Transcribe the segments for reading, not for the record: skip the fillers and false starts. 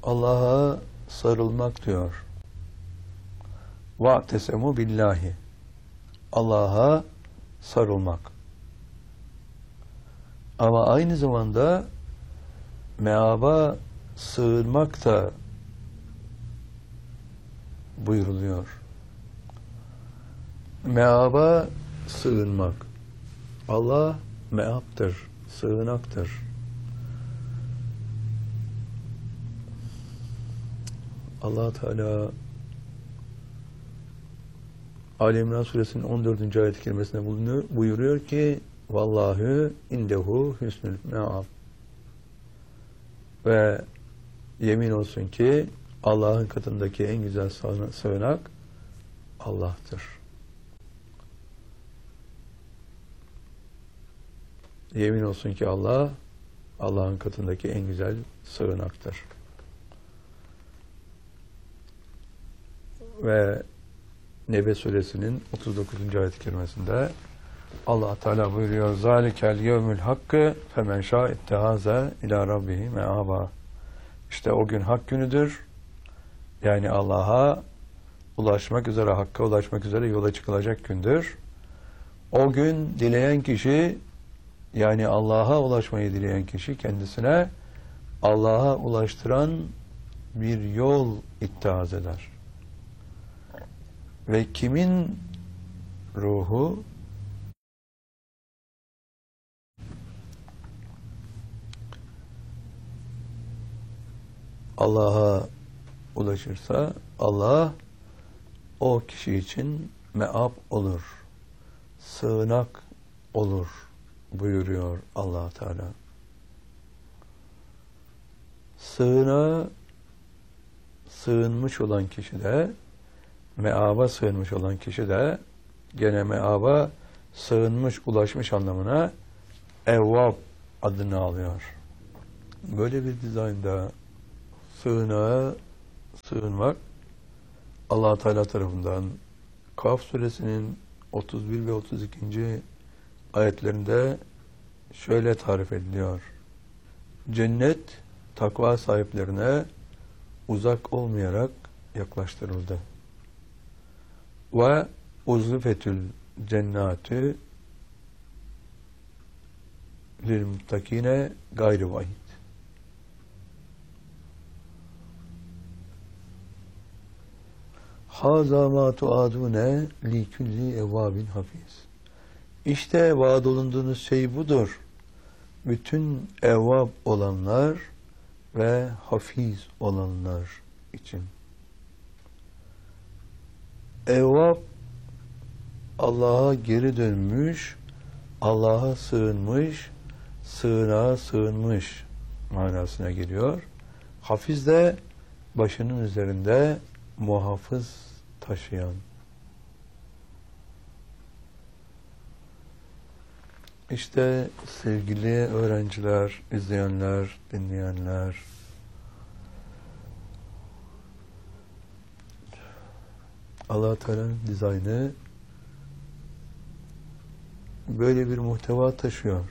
Allah'a sarılmak diyor. Va'tesemu billahi. Allah'a sarılmak. Ama aynı zamanda meaba sığınmak da buyuruluyor. Meaba sığınmak. Allah meaptır, sığınaktır. Allah Teala Ali İmran Suresinin 14. ayet-i kerimesinde buyuruyor ki Vallahi indehu hüsnül me'ab. Ve yemin olsun ki Allah'ın katındaki en güzel sığınak Allah'tır. Yemin olsun ki Allah, Allah'ın katındaki en güzel sığınaktır. Ve Nebe Suresinin 39. ayet-i kerimesinde Allah Teala buyuruyor: "Zalikel yevmül hakkı femen şâ ittehaze ilâ rabbihi me'âbâ." İşte o gün hak günüdür. Yani Allah'a ulaşmak üzere, Hakk'a ulaşmak üzere yola çıkılacak gündür. O gün dileyen kişi, yani Allah'a ulaşmayı dileyen kişi kendisine Allah'a ulaştıran bir yol ittihaz eder. Ve kimin ruhu Allah'a ulaşırsa Allah o kişi için meab olur, sığınak olur buyuruyor Allah Teala. Sığınağa sığınmış olan kişi de, meaba sığınmış olan kişi de gene meaba sığınmış, ulaşmış anlamına evvab adını alıyor. Böyle bir dizaynda sığınağa sığınmak Allah Teala tarafından Kaf suresinin 31 ve 32. ayetlerinde şöyle tarif ediliyor. Cennet takva sahiplerine uzak olmayarak yaklaştırıldı. Ve uzlifetül cennatü lil muttakine gayri vahid. Haza ma tuadune li kulli evvabin hafiz. İşte vaad olunduğunuz şey budur. Bütün evvab olanlar ve hafiz olanlar için. Evvab, Allah'a geri dönmüş, Allah'a sığınmış, sığınağa sığınmış manasına geliyor. Hafiz de başının üzerinde muhafız taşıyan. İşte sevgili öğrenciler, izleyenler, dinleyenler, Allah Teala'nın dizaynı böyle bir muhteva taşıyor.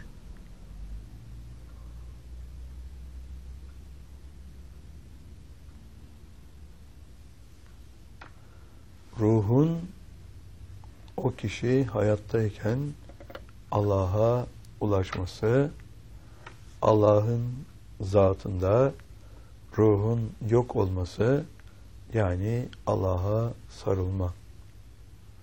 Ruhun o kişi hayattayken Allah'a ulaşması, Allah'ın zatında ruhun yok olması, yani Allah'a sarılmak.